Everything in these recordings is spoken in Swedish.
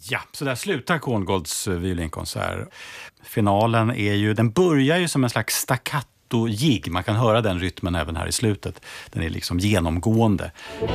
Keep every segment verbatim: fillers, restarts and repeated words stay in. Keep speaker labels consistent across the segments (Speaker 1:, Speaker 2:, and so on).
Speaker 1: Ja, så där slutar Korngolds violinkonsert. Finalen är ju, den börjar ju som en slags staccato-jigg. Man kan höra den rytmen även här i slutet. Den är liksom genomgående.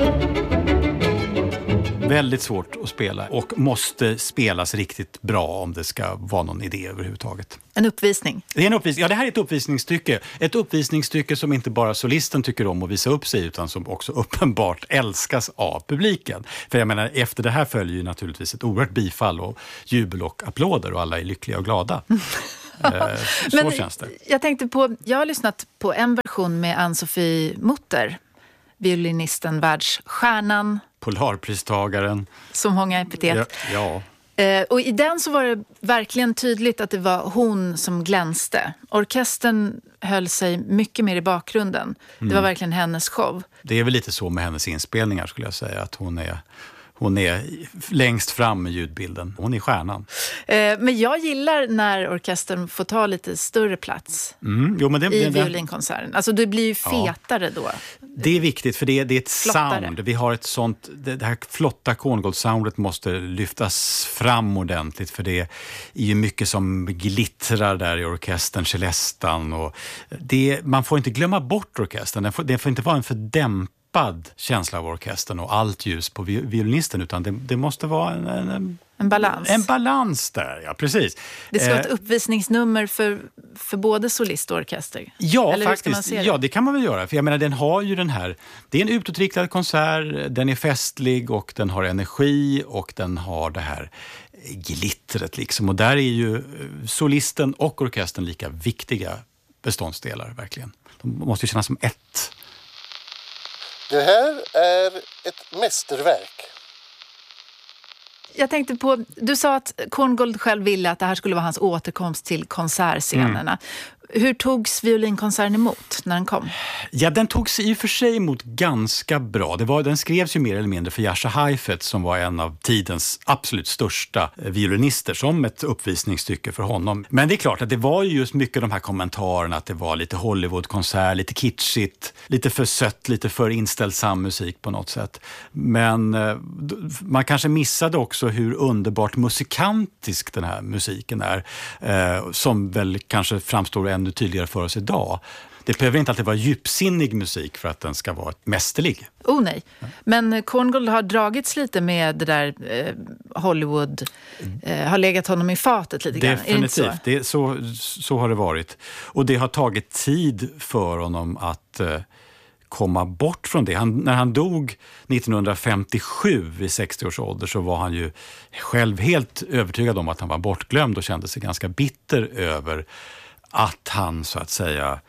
Speaker 1: Väldigt svårt att spela och måste spelas riktigt bra om det ska vara någon idé överhuvudtaget.
Speaker 2: En uppvisning?
Speaker 1: Det är en uppvisning. Ja, det här är ett uppvisningsstycke. Ett uppvisningsstycke som inte bara solisten tycker om att visa upp sig utan som också uppenbart älskas av publiken. För jag menar, efter det här följer ju naturligtvis ett oerhört bifall och jubel och applåder och alla är lyckliga och glada. eh, så
Speaker 2: Men
Speaker 1: känns det.
Speaker 2: Jag tänkte på, jag har lyssnat på en version med Ann-Sofie Mutter, violinisten, världsstjärnan.
Speaker 1: Polarpristagaren.
Speaker 2: Så många epitet.
Speaker 1: Ja. ja.
Speaker 2: Eh, och i den så var det verkligen tydligt att det var hon som glänste. Orkestern höll sig mycket mer i bakgrunden. Mm. Det var verkligen hennes show.
Speaker 1: Det är väl lite så med hennes inspelningar skulle jag säga. Att hon är, hon är längst fram med ljudbilden. Hon är stjärnan.
Speaker 2: Eh, men jag gillar när orkestern får ta lite större plats
Speaker 1: mm. jo, men det,
Speaker 2: i
Speaker 1: det,
Speaker 2: violinkonserten. Alltså det blir ju fetare ja. då.
Speaker 1: Det är viktigt för det är, det är ett
Speaker 2: Flottare.
Speaker 1: sound. Vi har ett sånt, det, det här flotta Korngold-soundet måste lyftas fram ordentligt för det är ju mycket som glittrar där i orkestern, celestan. Och det, man får inte glömma bort orkestern. Det får, det får inte vara en fördämpad känsla av orkestern och allt ljus på violinisten utan det, det måste vara en, en,
Speaker 2: en balans.
Speaker 1: En balans där, ja precis.
Speaker 2: Det ska vara ett
Speaker 1: eh,
Speaker 2: uppvisningsnummer för, för både solist och orkester.
Speaker 1: Ja,
Speaker 2: eller
Speaker 1: faktiskt.
Speaker 2: Hur ska man se det?
Speaker 1: Ja, det kan man väl göra. För jag menar, den har ju den här, det är en utåtriktad konsert, den är festlig och den har energi och den har det här glittret liksom. Och där är ju solisten och orkestern lika viktiga beståndsdelar, verkligen. De måste ju kännas som ett.
Speaker 3: Det här är ett mästerverk.
Speaker 2: Jag tänkte på, du sa att Korngold själv ville att det här skulle vara hans återkomst till konsertscenerna. Mm. Hur togs violinkonserten emot när den kom?
Speaker 1: Ja, den togs i och för sig emot ganska bra. Det var, den skrevs ju mer eller mindre för Jascha Heifetz som var en av tidens absolut största violinister som ett uppvisningsstycke för honom. Men det är klart att det var ju just mycket de här kommentarerna att det var lite Hollywoodkonsert, lite kitschigt, lite för sött, lite för inställsam musik på något sätt. Men eh, man kanske missade också hur underbart musikantisk den här musiken är eh, som väl kanske framstår ännu tydligare för oss idag. Det behöver inte alltid vara djupsinnig musik för att den ska vara mästerlig.
Speaker 2: Oh nej, men Korngold har dragits lite med det där eh, Hollywood, eh, har legat honom i fatet lite grann.
Speaker 1: Definitivt, är det inte så? Det, så, så har det varit. Och det har tagit tid för honom att eh, komma bort från det. Han, när han dog nittonhundrafemtiosju vid sextio års ålder så var han ju själv helt övertygad om att han var bortglömd och kände sig ganska bitter över att han så att säga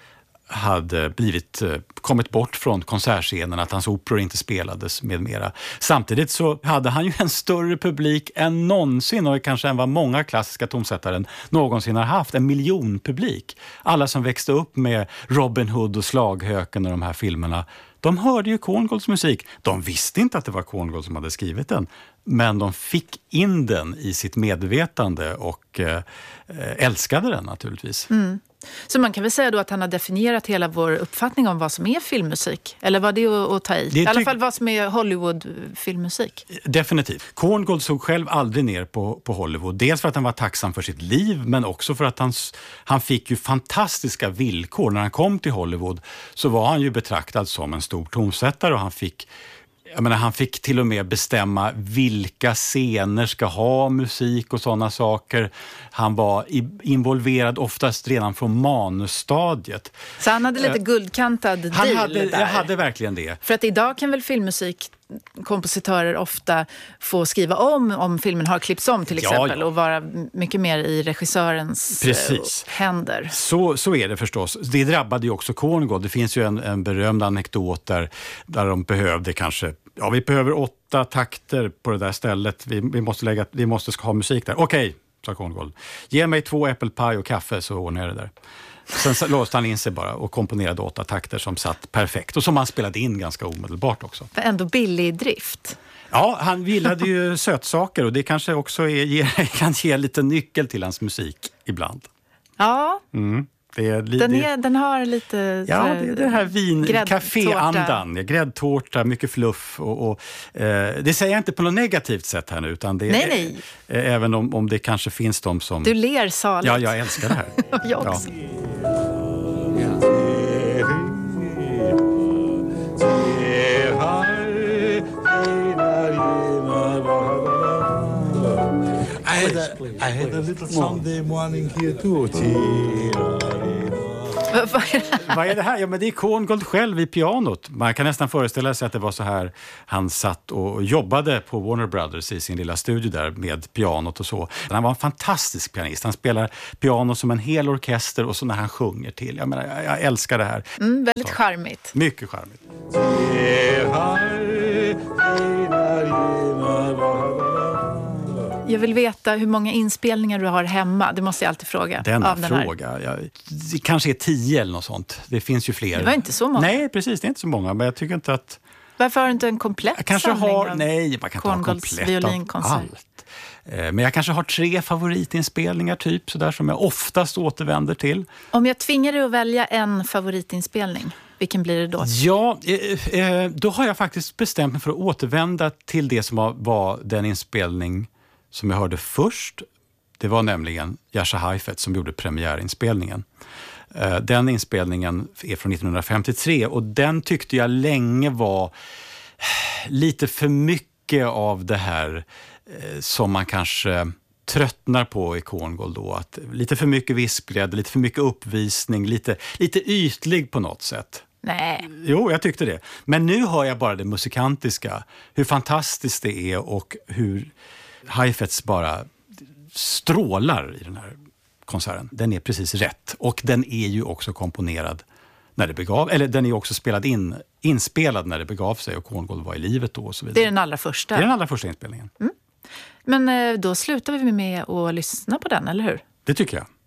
Speaker 1: hade blivit, kommit bort från konsertscenen, att hans operor inte spelades med mera. Samtidigt så hade han ju en större publik än någonsin och kanske än vad många klassiska tonsättare någonsin har haft. En miljonpublik. Alla som växte upp med Robin Hood och Slaghöken och de här filmerna, de hörde ju Korngolds musik. De visste inte att det var Korngold som hade skrivit den. Men de fick in den i sitt medvetande och eh, älskade den naturligtvis.
Speaker 2: Mm. Så man kan väl säga då att han har definierat hela vår uppfattning om vad som är filmmusik? Eller var det att, att ta i? I alla fall vad som är Hollywood-filmmusik?
Speaker 1: Definitivt. Korngold såg själv aldrig ner på, på Hollywood. Dels för att han var tacksam för sitt liv men också för att han, han fick ju fantastiska villkor. När han kom till Hollywood så var han ju betraktad som en stor tonsättare och han fick Jag menar, han fick till och med bestämma vilka scener ska ha musik och sådana saker. Han var i, involverad oftast redan från manusstadiet.
Speaker 2: Så han hade lite guldkantad deal
Speaker 1: han hade,
Speaker 2: där.
Speaker 1: Jag hade verkligen det.
Speaker 2: För att idag kan väl filmmusik kompositörer ofta få skriva om om filmen har klippts om till exempel ja, ja. och vara mycket mer i regissörens Precis. händer.
Speaker 1: Så, så är det förstås. Det drabbade ju också Korngold. Det finns ju en, en berömd anekdot där, där de behövde kanske, ja vi behöver åtta takter på det där stället. Vi, vi måste lägga, vi måste ha musik där. Okej, sa Korngold. Ge mig två äppelpaj och kaffe så ordnar jag det där. Sen låste han in sig bara och komponerade åtta takter som satt perfekt. Och som han spelade in ganska omedelbart också.
Speaker 2: För ändå billig drift.
Speaker 1: Ja, han gillade ju sötsaker och det kanske också är, kan ge lite nyckel till hans musik ibland.
Speaker 2: Ja,
Speaker 1: mm. Det är li-
Speaker 2: den, är, den har lite...
Speaker 1: Ja, det är det här vin,
Speaker 2: gräddtårta.
Speaker 1: Caféandan. Gräddtårta, mycket fluff. Och, och, eh, det säger jag inte på något negativt sätt här nu. Utan det är,
Speaker 2: nej, nej.
Speaker 1: Eh, även om, om det kanske finns de som...
Speaker 2: Du ler saligt.
Speaker 1: Ja, jag älskar det här.
Speaker 2: jag också.
Speaker 1: Ja.
Speaker 4: I had, a, I had a little Sunday morning here too.
Speaker 1: Vad är det här? Ja, men det är Korngold själv i pianot. Man kan nästan föreställa sig att det var så här han satt och jobbade på Warner Brothers i sin lilla studio där med pianot och så. Han var en fantastisk pianist. Han spelar piano som en hel orkester och så när han sjunger till. Jag menar, jag, jag älskar det här.
Speaker 2: Mm, väldigt charmigt.
Speaker 1: Mycket charmigt.
Speaker 2: Jag vill veta hur många inspelningar du har hemma. Det måste jag alltid fråga.
Speaker 1: Denna
Speaker 2: av den
Speaker 1: fråga. Jag, det kanske är tio eller något sånt. Det finns ju fler.
Speaker 2: Det var inte så många.
Speaker 1: Nej, precis. Det är inte så många. Men jag tycker inte att...
Speaker 2: Varför har du inte en komplett
Speaker 1: jag kanske
Speaker 2: samling
Speaker 1: har,
Speaker 2: av
Speaker 1: nej, man kan inte ha en komplett av allt. Men jag kanske har tre favoritinspelningar typ, så där som jag oftast återvänder till.
Speaker 2: Om jag tvingar dig att välja en favoritinspelning, vilken blir det då?
Speaker 1: Ja, eh, då har jag faktiskt bestämt mig för att återvända till det som var den inspelning som jag hörde först. Det var nämligen Jascha Heifetz som gjorde premiärinspelningen. Den inspelningen är från nittonhundrafemtiotre och den tyckte jag länge var lite för mycket av det här som man kanske tröttnar på i Korngold då. Att lite för mycket vispgrädde, lite för mycket uppvisning, lite, lite ytlig på något sätt.
Speaker 2: Nej.
Speaker 1: Jo, jag tyckte det. Men nu hör jag bara det musikantiska. Hur fantastiskt det är och hur Heifetz bara strålar i den här konserten. Den är precis rätt. Och den är ju också komponerad när det begav, eller den är ju också spelad in, inspelad när det begav sig och Korngold var i livet då och så vidare.
Speaker 2: Det är den allra första.
Speaker 1: Det är den allra första inspelningen.
Speaker 2: Mm. Men då slutar vi med att lyssna på den, eller hur?
Speaker 1: Det tycker jag.